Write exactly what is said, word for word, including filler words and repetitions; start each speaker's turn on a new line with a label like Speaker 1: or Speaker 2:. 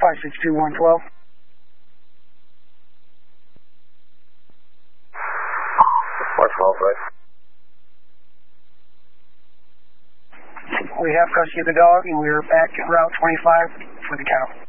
Speaker 1: five six two one twelve.
Speaker 2: one twelve, right?
Speaker 1: We have custody of the dog, and we're back at Route twenty-five for the cow.